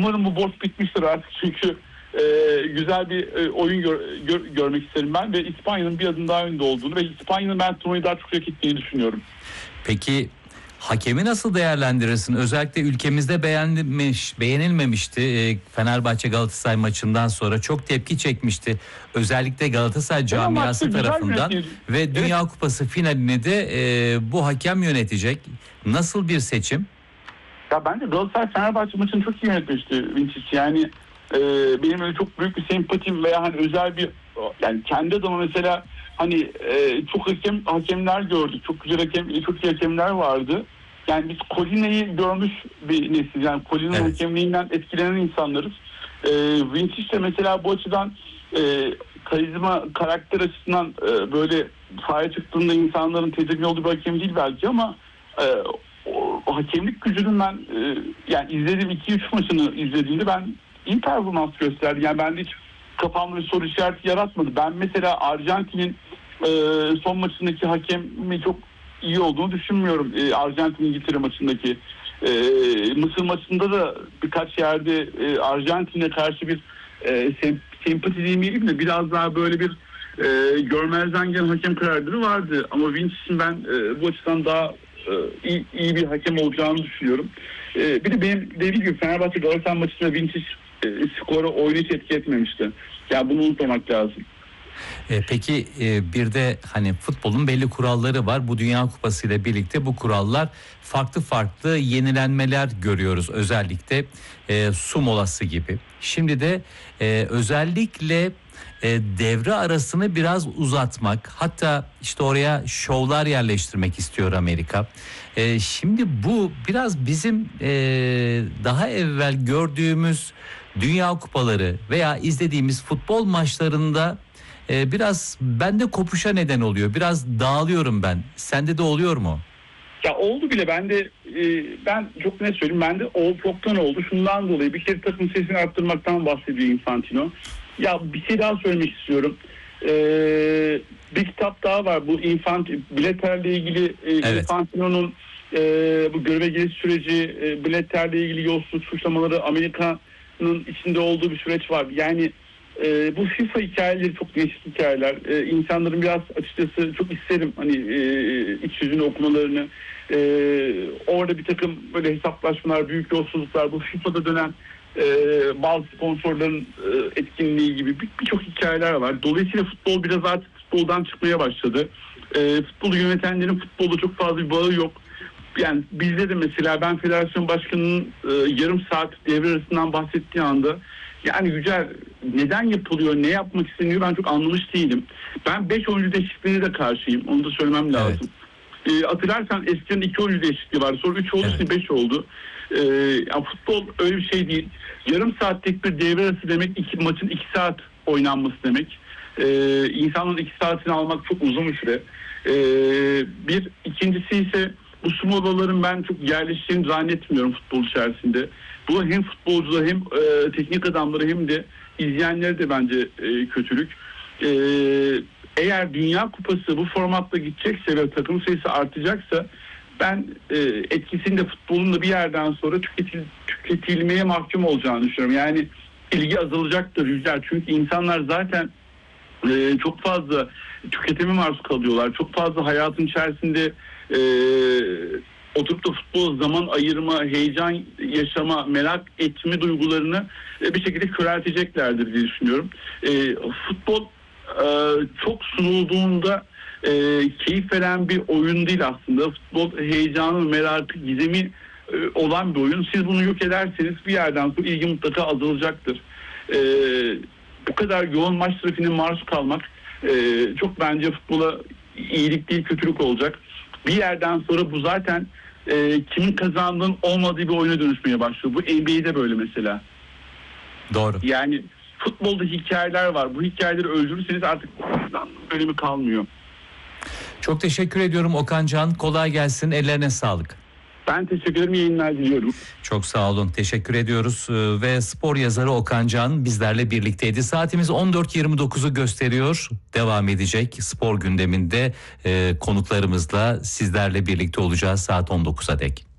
Umarım bu borç bitmiştir artık çünkü güzel bir oyun görmek isterim ben ve İspanya'nın bir adım daha önde olduğunu ve İspanya'nın ben turnuvayı daha çok hak ettiğini düşünüyorum. Peki hakemi nasıl değerlendirirsin? Özellikle ülkemizde beğenilmemişti. Fenerbahçe Galatasaray maçından sonra çok tepki çekmişti. Özellikle Galatasaray camiası tarafından ve Dünya Kupası finalini de bu hakem yönetecek. Nasıl bir seçim? Ya bence Galatasaray Fenerbahçe maçını çok iyi yönetmişti Vinicius. Yani benim öyle çok büyük bir sempatim veya hani özel bir, yani kendi adıma mesela hani çok hakemler gördük. Çok güzel çok iyi hakemler vardı. Yani biz Colina'yı görmüş bir nesil. Yani Colina'nın hakemliğinden etkilenen insanlarız. Vinicius de mesela bu açıdan karizma, karakter açısından böyle sahaya çıktığında insanların tedirgin olduğu bir hakem değil belki ama o hakemlik gücünün ben yani izlediğim 2-3 maçını izlediğimde ben iyi performans gösterdi. Yani bende hiç kafamda bir soru işareti yaratmadı. Ben mesela Arjantin'in son maçındaki hakemi çok iyi olduğunu düşünmüyorum. Arjantin-İngiltere maçındaki. Mısır maçında da birkaç yerde Arjantin'e karşı bir sempati demeyelim de biraz daha böyle bir görmezden gelen hakem kararları vardı. Ama Vinicius'un ben bu açıdan daha iyi bir hakem olacağını düşünüyorum. Bir de benim dediğim gibi Fenerbahçe Galatasaray maçında Vinicius skoru oyunu hiç etki etmemişti. Yani bunu unutmamak lazım. Peki bir de hani futbolun belli kuralları var. Bu Dünya Kupası ile birlikte bu kurallar farklı yenilenmeler görüyoruz. Özellikle su molası gibi. Şimdi de özellikle devre arasını biraz uzatmak, hatta işte oraya şovlar yerleştirmek istiyor Amerika. Şimdi bu biraz bizim daha evvel gördüğümüz Dünya Kupaları veya izlediğimiz futbol maçlarında biraz bende kopuşa neden oluyor. Biraz dağılıyorum ben. Sende de oluyor mu? Ya oldu bile. Ben çok net söyleyeyim. Bende çoktan oldu. Şundan dolayı bir kere takım sesini arttırmaktan bahsediyor Infantino. Ya bir şey daha söylemek istiyorum. Bir kitap daha var. Bu Blatter'le ilgili Infantino'nun bu göreve giriş süreci, Blatter'le ilgili yolsuzluk suçlamaları, Amerika'nın içinde olduğu bir süreç var. Yani bu FIFA hikayeleri çok değişik hikayeler. İnsanların biraz açıkçası çok isterim hani iç yüzünü okumalarını. Orada bir takım böyle hesaplaşmalar, büyük yolsuzluklar, bu FIFA'da dönen bazı sponsorların etkinliği gibi birçok hikayeler var. Dolayısıyla futbol biraz artık futboldan çıkmaya başladı. Futbolu yönetenlerin futbolda çok fazla bir bağı yok. Yani bizde de mesela ben federasyon başkanının yarım saat devre arasından bahsettiği anda yani Yücel neden yapılıyor, ne yapmak isteniyor ben çok anlamış değilim. Ben 5 oyuncu değişikliğine de karşıyım. Onu da söylemem lazım. Hatırlarsan eskiden 2 oyuncu değişikliği vardı. Sonra 3 oldu, şimdi 5 oldu. Yani futbol öyle bir şey değil. Yarım saatlik bir devre arası demek maçın 2 saat oynanması demek. İnsanların 2 saatini almak çok uzun bir süre. İkincisi ise bu su molaların ben çok yerleştiğini zannetmiyorum futbol içerisinde. Bu hem futbolcular hem teknik adamları hem de izleyenleri de bence kötülük. Eğer Dünya Kupası bu formatla gidecekse ve takım sayısı artacaksa ben etkisini de futbolun da bir yerden sonra tüketilmeye mahkum olacağını düşünüyorum. Yani ilgi azalacaktır Yücel. Çünkü insanlar zaten çok fazla tüketime maruz kalıyorlar. Çok fazla hayatın içerisinde oturup da futbol zaman ayırma, heyecan yaşama, merak etme duygularını bir şekilde körelteceklerdir diye düşünüyorum. Futbol çok sunulduğunda keyif veren bir oyun değil aslında. Futbol heyecanı, merakı, gizemi olan bir oyun. Siz bunu yok ederseniz bir yerden sonra ilgi mutlaka azalacaktır. Bu kadar yoğun maç trafiğine maruz kalmak çok bence futbola iyilik değil, kötülük olacak. Bir yerden sonra bu zaten kimin kazandığının olmadığı bir oyuna dönüşmeye başlıyor. Bu NBA'de böyle mesela. Doğru. Yani futbolda hikayeler var. Bu hikayeleri öldürürseniz artık önemi kalmıyor. Çok teşekkür ediyorum Okan Can. Kolay gelsin. Ellerine sağlık. Ben teşekkür ederim. Yayınlar diliyorum. Çok sağ olun. Teşekkür ediyoruz. Ve spor yazarı Okan Can bizlerle birlikteydi. Saatimiz 14.29'u gösteriyor. Devam edecek spor gündeminde konuklarımızla sizlerle birlikte olacağız saat 19'a dek.